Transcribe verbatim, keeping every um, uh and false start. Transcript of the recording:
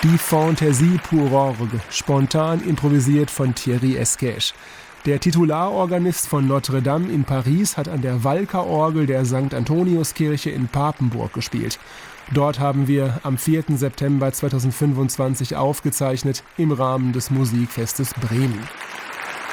Die Fantaisie pour orgue, spontan improvisiert von Thierry Esquèche. Der Titularorganist von Notre-Dame in Paris hat an der Walker-Orgel der Sankt Antoniuskirche in Papenburg gespielt. Dort haben wir am vierten September zweitausendfünfundzwanzig aufgezeichnet im Rahmen des Musikfestes Bremen.